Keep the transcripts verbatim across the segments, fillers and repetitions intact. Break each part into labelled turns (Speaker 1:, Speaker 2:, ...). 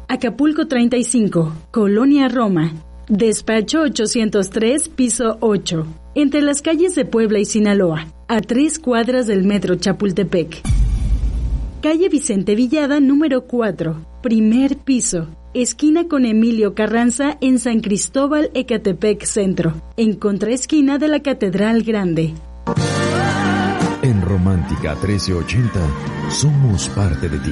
Speaker 1: Acapulco treinta y cinco, Colonia Roma. Despacho ochocientos tres, piso ocho. Entre las calles de Puebla y Sinaloa, a tres cuadras del metro Chapultepec. Calle Vicente Villada, número cuatro, primer piso. Esquina con Emilio Carranza en San Cristóbal, Ecatepec Centro, en contraesquina de la Catedral Grande.
Speaker 2: En Romántica trece ochenta, somos parte de ti.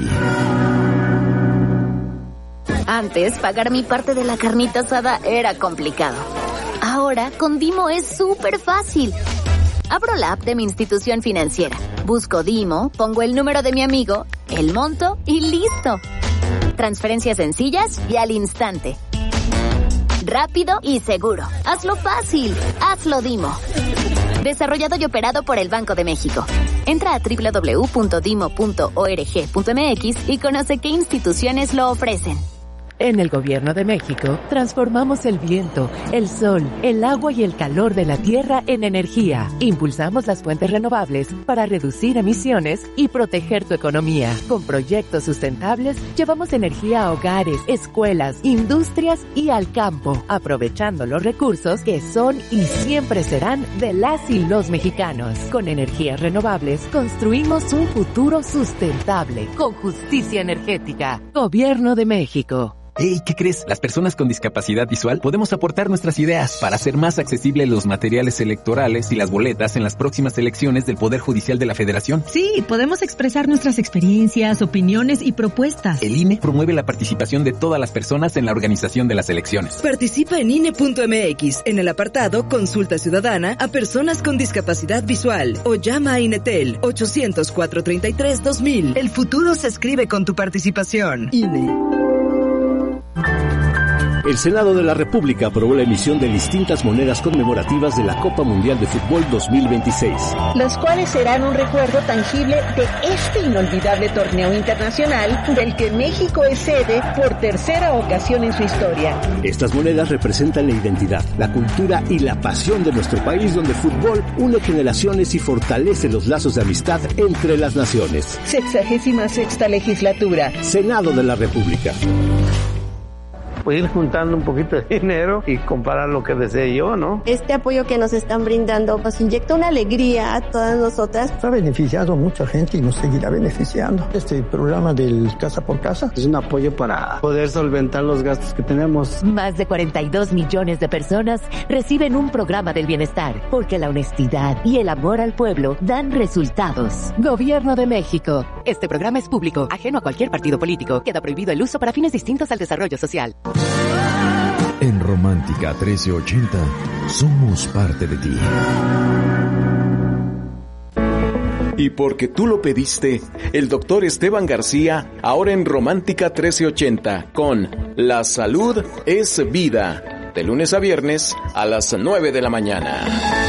Speaker 3: Antes, pagar mi parte de la carnita asada era complicado. Ahora, con Dimo es súper fácil. Abro la app de mi institución financiera, busco Dimo, pongo el número de mi amigo, el monto y listo. Transferencias sencillas y al instante. Rápido y seguro. Hazlo fácil. Hazlo Dimo. Desarrollado y operado por el Banco de México. Entra a doble u doble u doble u punto dimo punto org punto m x y conoce qué instituciones lo ofrecen.
Speaker 4: En el Gobierno de México, transformamos el viento, el sol, el agua y el calor de la tierra en energía. Impulsamos las fuentes renovables para reducir emisiones y proteger tu economía. Con proyectos sustentables, llevamos energía a hogares, escuelas, industrias y al campo, aprovechando los recursos que son y siempre serán de las y los mexicanos. Con energías renovables, construimos un futuro sustentable, con justicia energética. Gobierno de México.
Speaker 5: Hey, ¿qué crees? Las personas con discapacidad visual podemos aportar nuestras ideas para hacer más accesibles los materiales electorales y las boletas en las próximas elecciones del Poder Judicial de la Federación.
Speaker 6: Sí, podemos expresar nuestras experiencias, opiniones y propuestas.
Speaker 5: El I N E promueve la participación de todas las personas en la organización de las elecciones.
Speaker 7: Participa en I N E punto m x en el apartado Consulta Ciudadana a personas con discapacidad visual o llama a Inetel ochocientos, cuatrocientos treinta y tres, dos mil. El futuro se escribe con tu participación. I N E.
Speaker 8: El Senado de la República aprobó la emisión de distintas monedas conmemorativas de la Copa Mundial de Fútbol dos mil veintiséis.
Speaker 9: Las cuales serán un recuerdo tangible de este inolvidable torneo internacional del que México es sede por tercera ocasión en su historia.
Speaker 8: Estas monedas representan la identidad, la cultura y la pasión de nuestro país, donde el fútbol une generaciones y fortalece los lazos de amistad entre las naciones.
Speaker 9: Sexagésima sexta legislatura.
Speaker 8: Senado de la República.
Speaker 10: Ir juntando un poquito de dinero y comparar lo que desee yo, ¿no?
Speaker 11: Este apoyo que nos están brindando nos inyecta una alegría a todas nosotras.
Speaker 12: Ha beneficiado a mucha gente y nos seguirá beneficiando. Este programa del Casa por Casa
Speaker 10: es un apoyo para poder solventar los gastos que tenemos.
Speaker 4: Más de cuarenta y dos millones de personas reciben un programa del bienestar, porque la honestidad y el amor al pueblo dan resultados. Gobierno de México. Este programa es público, ajeno a cualquier partido político. Queda prohibido el uso para fines distintos al desarrollo social.
Speaker 2: En Romántica trece ochenta, somos parte de ti.
Speaker 13: Y porque tú lo pediste, el doctor Esteban García, ahora en Romántica trece ochenta, con La Salud es Vida, de lunes a viernes a las nueve de la mañana.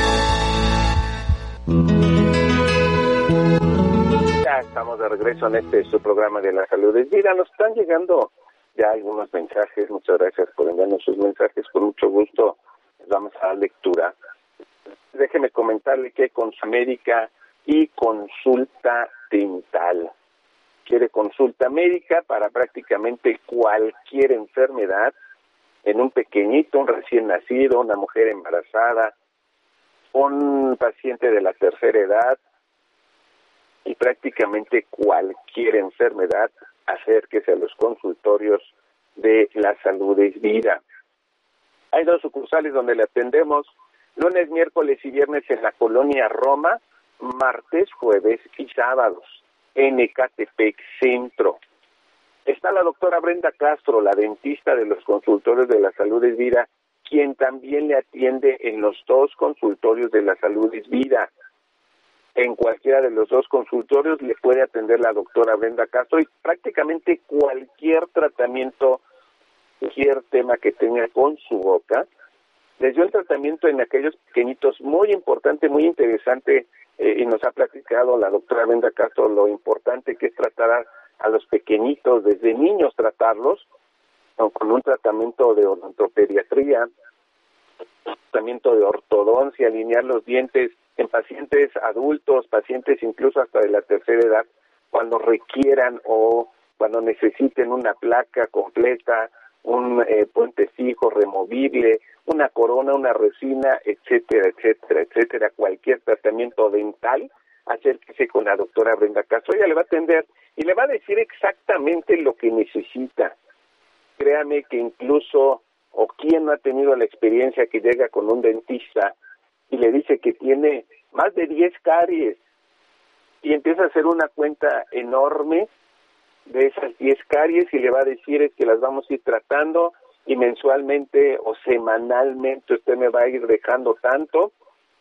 Speaker 14: Ya estamos de regreso en este su programa de La Salud es Vida. Nos están llegando ya algunos mensajes. Muchas gracias por enviarnos sus mensajes. Con mucho gusto les vamos a dar lectura. Déjeme comentarle que Consumérica y Consulta Dental. Quiere consulta médica para prácticamente cualquier enfermedad en un pequeñito, un recién nacido, una mujer embarazada, un paciente de la tercera edad y prácticamente cualquier enfermedad. Acérquese a los consultorios de La Salud es Vida. Hay dos sucursales donde le atendemos, lunes, miércoles y viernes en la Colonia Roma, martes, jueves y sábados en Ecatepec Centro. Está la doctora Brenda Castro, la dentista de los consultorios de La Salud es Vida, quien también le atiende en los dos consultorios de La Salud es Vida. En cualquiera de los dos consultorios le puede atender la doctora Brenda Castro y prácticamente cualquier tratamiento, cualquier tema que tenga con su boca. Les dio el tratamiento en aquellos pequeñitos, muy importante, muy interesante, eh, y nos ha platicado la doctora Brenda Castro lo importante que es tratar a, a los pequeñitos, desde niños tratarlos, ¿no? Con un tratamiento de odontopediatría, tratamiento de ortodoncia, alinear los dientes en pacientes adultos, pacientes incluso hasta de la tercera edad, cuando requieran o cuando necesiten una placa completa, un eh, puente fijo, removible, una corona, una resina, etcétera, etcétera, etcétera, cualquier tratamiento dental, acérquese con la doctora Brenda Castro. Ella le va a atender y le va a decir exactamente lo que necesita. Créame que incluso, o quien no ha tenido la experiencia que llega con un dentista y le dice que tiene más de diez caries y empieza a hacer una cuenta enorme de esas diez caries y le va a decir es que las vamos a ir tratando y mensualmente o semanalmente usted me va a ir dejando tanto,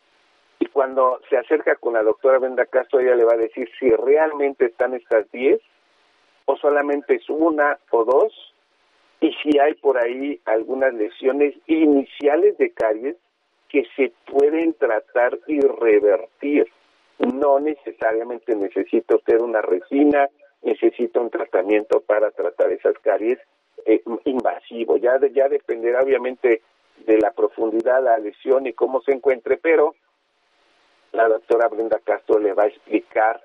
Speaker 14: y cuando se acerca con la doctora Brenda Castro ella le va a decir si realmente están estas diez o solamente es una o dos, y si hay por ahí algunas lesiones iniciales de caries que se pueden tratar y revertir. No necesariamente necesita usted una resina, necesita un tratamiento para tratar esas caries eh, invasivo. Ya, de, ya dependerá obviamente de la profundidad, la lesión y cómo se encuentre, pero la doctora Brenda Castro le va a explicar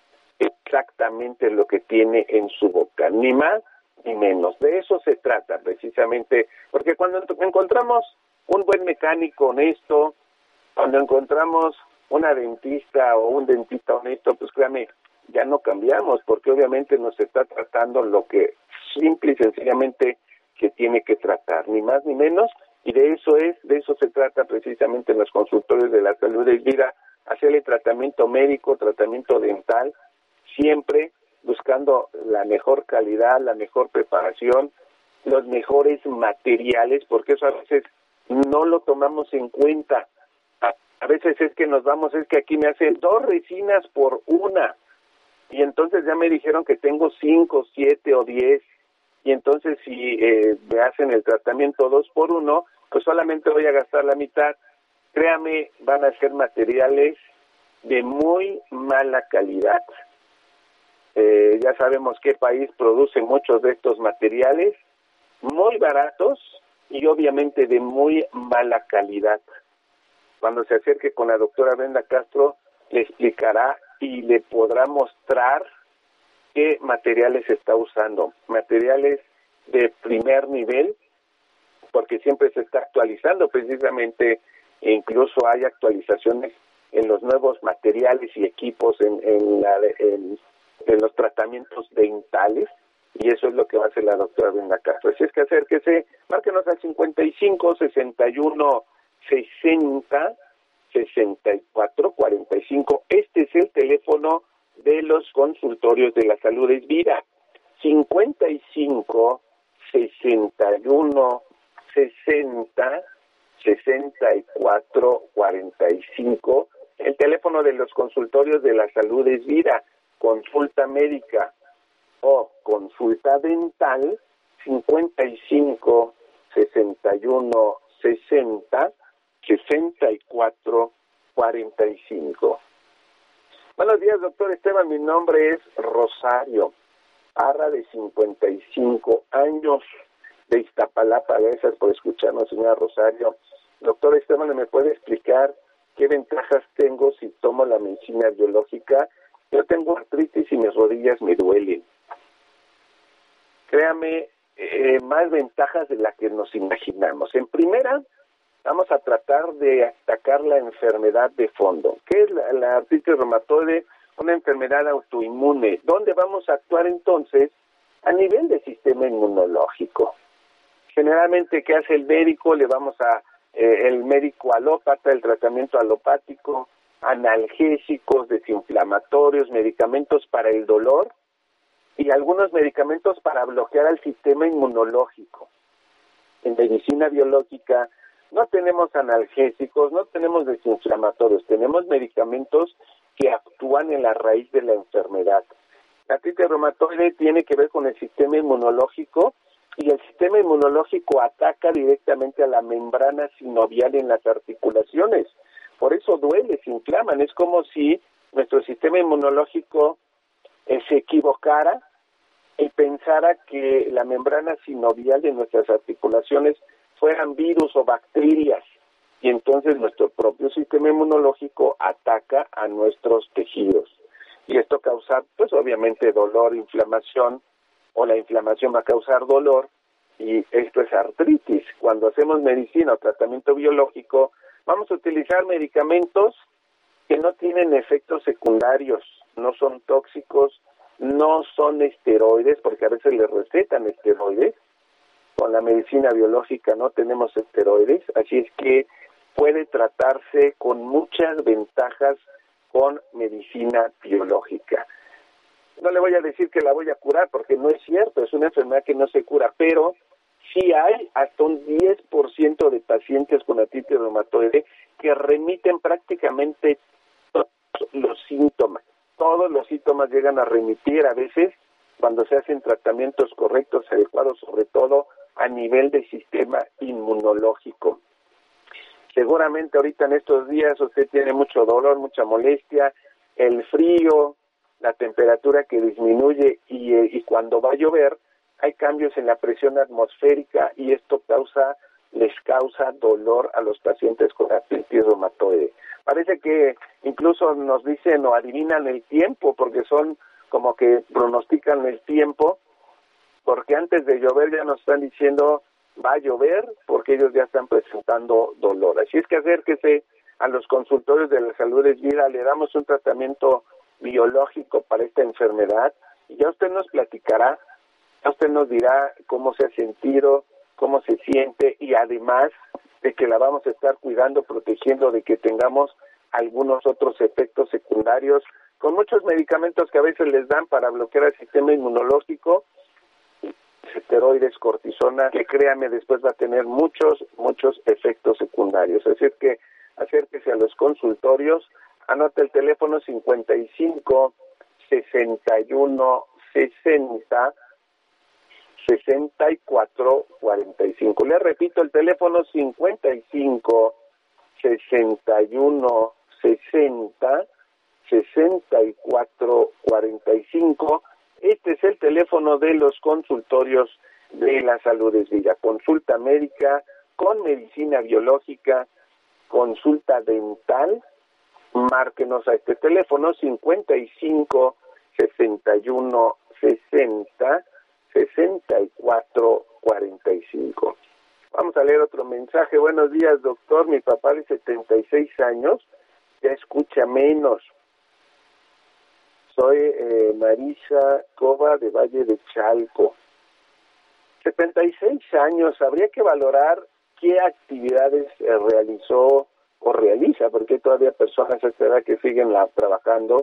Speaker 14: exactamente lo que tiene en su boca, ni más ni menos. De eso se trata precisamente, porque cuando encontramos un buen mecánico honesto, cuando encontramos una dentista o un dentista honesto, pues créame, ya no cambiamos, porque obviamente nos está tratando lo que simple y sencillamente que tiene que tratar, ni más ni menos, y de eso es, de eso se trata precisamente en los consultorios de la salud es vida, hacerle tratamiento médico, tratamiento dental, siempre buscando la mejor calidad, la mejor preparación, los mejores materiales, porque eso a veces no lo tomamos en cuenta. A, a veces es que nos vamos, es que aquí me hacen dos resinas por una, y entonces ya me dijeron que tengo cinco, siete o diez, y entonces si eh, me hacen el tratamiento dos por uno, pues solamente voy a gastar la mitad. Créame, van a ser materiales de muy mala calidad. Eh, ya sabemos qué país produce muchos de estos materiales, muy baratos y obviamente de muy mala calidad. Cuando se acerque con la doctora Brenda Castro, le explicará y le podrá mostrar qué materiales está usando. Materiales de primer nivel, porque siempre se está actualizando precisamente, e incluso hay actualizaciones en los nuevos materiales y equipos en, en, la, en, en los tratamientos dentales, y eso es lo que va a hacer la doctora Brenda Castro. Así es que acérquese, márquenos al cincuenta y cinco, sesenta y uno, sesenta, sesenta y cuatro, cuarenta y cinco. Este es el teléfono de los consultorios de la salud es vida. cincuenta y cinco, sesenta y uno, sesenta, sesenta y cuatro, cuarenta y cinco. El teléfono de los consultorios de la salud es vida. Consulta médica o consulta dental, cincuenta y cinco, sesenta y uno, sesenta, sesenta y cuatro, cuarenta y cinco. Buenos días, doctor Esteban. Mi nombre es Rosario Parra, de cincuenta y cinco años, de Iztapalapa. Gracias por escucharnos, señora Rosario. Doctor Esteban, ¿me puede explicar qué ventajas tengo si tomo la medicina biológica? Yo tengo artritis y mis rodillas me duelen. Créame, eh, más ventajas de las que nos imaginamos. En primera, vamos a tratar de atacar la enfermedad de fondo. ¿Qué es la, la artritis reumatoide? Una enfermedad autoinmune. ¿Dónde vamos a actuar entonces? A nivel del sistema inmunológico. Generalmente, ¿qué hace el médico? Le vamos a, eh, el médico alópata, el tratamiento alopático, analgésicos, desinflamatorios, medicamentos para el dolor y algunos medicamentos para bloquear al sistema inmunológico. En medicina biológica no tenemos analgésicos, no tenemos desinflamatorios, tenemos medicamentos que actúan en la raíz de la enfermedad. La artritis reumatoide tiene que ver con el sistema inmunológico, y el sistema inmunológico ataca directamente a la membrana sinovial en las articulaciones. Por eso duele, se inflaman. Es como si nuestro sistema inmunológico eh, se equivocara y pensara que la membrana sinovial de nuestras articulaciones fueran virus o bacterias, y entonces nuestro propio sistema inmunológico ataca a nuestros tejidos. Y esto causa, pues obviamente, dolor, inflamación o la inflamación va a causar dolor, y esto es artritis. Cuando hacemos medicina o tratamiento biológico, vamos a utilizar medicamentos que no tienen efectos secundarios, no son tóxicos, no son esteroides, porque a veces le recetan esteroides. Con la medicina biológica no tenemos esteroides, así es que puede tratarse con muchas ventajas con medicina biológica. No le voy a decir que la voy a curar, porque no es cierto, es una enfermedad que no se cura, pero sí hay hasta un diez por ciento de pacientes con artritis reumatoide que remiten prácticamente todos los síntomas. Todos los síntomas llegan a remitir a veces cuando se hacen tratamientos correctos, adecuados, sobre todo a nivel del sistema inmunológico. Seguramente ahorita en estos días usted tiene mucho dolor, mucha molestia, el frío, la temperatura que disminuye y, y cuando va a llover hay cambios en la presión atmosférica y esto causa, les causa dolor a los pacientes con artritis reumatoide. Parece que incluso nos dicen o adivinan el tiempo porque son como que pronostican el tiempo, porque antes de llover ya nos están diciendo va a llover porque ellos ya están presentando dolor. Así es que acérquese a los consultorios de la Salud es Vida, le damos un tratamiento biológico para esta enfermedad y ya usted nos platicará, ya usted nos dirá cómo se ha sentido, cómo se siente y además de que la vamos a estar cuidando, protegiendo de que tengamos algunos otros efectos secundarios con muchos medicamentos que a veces les dan para bloquear el sistema inmunológico, esteroides, cortisona, que créame después va a tener muchos, muchos efectos secundarios. Así es que acérquese a los consultorios, anote el teléfono cincuenta y cinco, sesenta y uno, sesenta, sesenta y cuatro, cuarenta y cinco. Le repito, el teléfono cincuenta y cinco, sesenta y uno, sesenta, sesenta y cuatro, cuarenta y cinco. Este es el teléfono de los consultorios de la Salud es Vida. Consulta médica con medicina biológica, consulta dental. Márquenos a este teléfono cincuenta y cinco, sesenta y uno, sesenta, sesenta y cuatro, cuarenta y cinco. Vamos a leer otro mensaje. Buenos días, doctor. Mi papá de setenta y seis años ya escucha menos. Soy eh, Marisa Cova de Valle de Chalco. setenta y seis años, habría que valorar qué actividades eh, realizó o realiza, porque hay todavía personas a esta edad que siguen la, trabajando.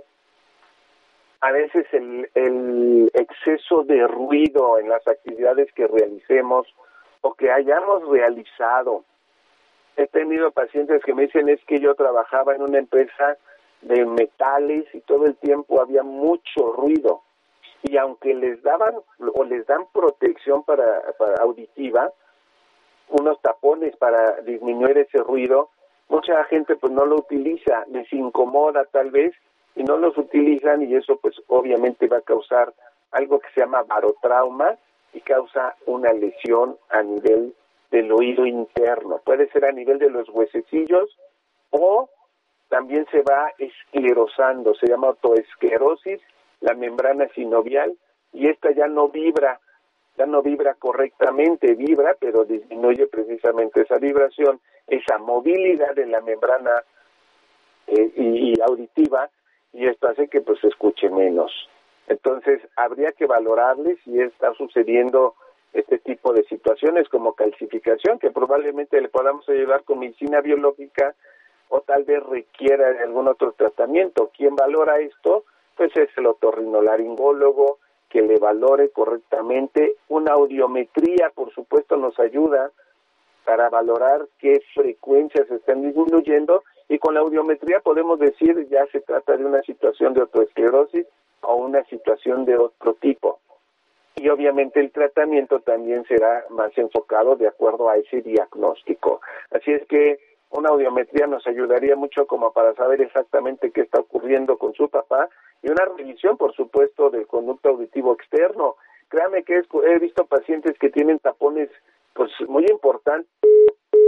Speaker 14: A veces el, el exceso de ruido en las actividades que realicemos o que hayamos realizado. He tenido pacientes que me dicen es que yo trabajaba en una empresa de metales y todo el tiempo había mucho ruido y aunque les daban o les dan protección para, para auditiva, unos tapones para disminuir ese ruido, mucha gente pues no lo utiliza, les incomoda tal vez y no los utilizan y eso pues obviamente va a causar algo que se llama barotrauma y causa una lesión a nivel del oído interno, puede ser a nivel de los huesecillos o también se va esclerosando, se llama autoesclerosis, la membrana sinovial, y esta ya no vibra, ya no vibra correctamente, vibra, pero disminuye precisamente esa vibración, esa movilidad de la membrana eh, y, y auditiva, y esto hace que pues se escuche menos. Entonces, habría que valorarle si está sucediendo este tipo de situaciones como calcificación, que probablemente le podamos ayudar con medicina biológica, o tal vez requiera de algún otro tratamiento. ¿Quién valora esto? Pues es el otorrinolaringólogo que le valore correctamente. Una audiometría, por supuesto, nos ayuda para valorar qué frecuencias están disminuyendo y con la audiometría podemos decir ya se trata de una situación de autoesclerosis o una situación de otro tipo. Y obviamente el tratamiento también será más enfocado de acuerdo a ese diagnóstico. Así es que una audiometría nos ayudaría mucho como para saber exactamente qué está ocurriendo con su papá y una revisión, por supuesto, del conducto auditivo externo. Créame que es, he visto pacientes que tienen tapones pues muy importantes